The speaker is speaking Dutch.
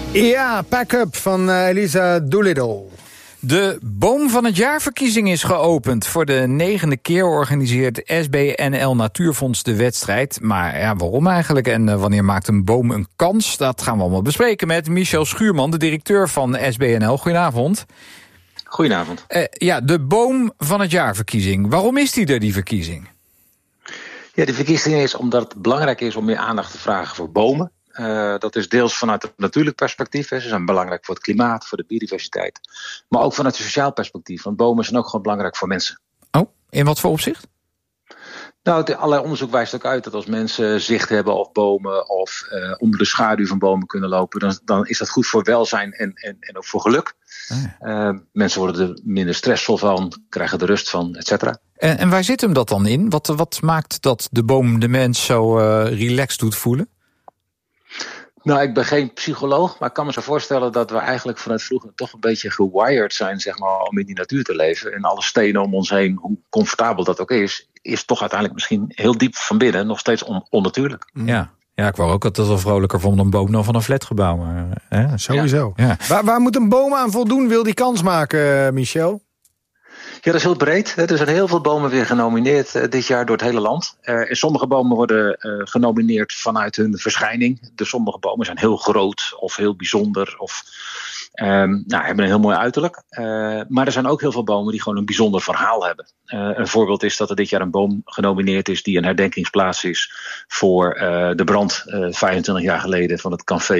Ja, Pack Up van Elisa Doolittle. De Boom van het Jaarverkiezing is geopend. Voor de 9e keer organiseert SBNL Natuurfonds de wedstrijd. Maar ja, waarom eigenlijk? En wanneer maakt een boom een kans? Dat gaan we allemaal bespreken met Michel Schuurman, de directeur van SBNL. Goedenavond. Goedenavond. Ja, de Boom van het Jaarverkiezing. Waarom is die er, die verkiezing? Ja, de verkiezing is omdat het belangrijk is om meer aandacht te vragen voor bomen. Dat is deels vanuit het natuurlijk perspectief. Hè. Ze zijn belangrijk voor het klimaat, voor de biodiversiteit. Maar ook vanuit het sociaal perspectief. Want bomen zijn ook gewoon belangrijk voor mensen. Oh, in wat voor opzicht? Nou, allerlei onderzoek wijst ook uit dat als mensen zicht hebben op bomen of onder de schaduw van bomen kunnen lopen, dan is dat goed voor welzijn en ook voor geluk. Mensen worden er minder stressvol van, krijgen er rust van, et cetera. En waar zit hem dat dan in? Wat maakt dat de boom de mens zo relaxed doet voelen? Nou, ik ben geen psycholoog, maar ik kan me zo voorstellen dat we eigenlijk vanuit vroeger toch een beetje gewired zijn, zeg maar, om in die natuur te leven. En alle stenen om ons heen, hoe comfortabel dat ook is toch uiteindelijk misschien heel diep van binnen nog steeds onnatuurlijk. Ja, ik wou ook altijd wel vrolijker van een boom dan van een flatgebouw. Maar, Sowieso. Ja. Waar moet een boom aan voldoen, wil die kans maken, Michel? Ja, dat is heel breed. Er zijn heel veel bomen weer genomineerd dit jaar door het hele land. En sommige bomen worden genomineerd vanuit hun verschijning. Dus sommige bomen zijn heel groot of heel bijzonder of hebben een heel mooi uiterlijk. Maar er zijn ook heel veel bomen die gewoon een bijzonder verhaal hebben. Een voorbeeld is dat er dit jaar een boom genomineerd is die een herdenkingsplaats is voor de brand 25 jaar geleden van het café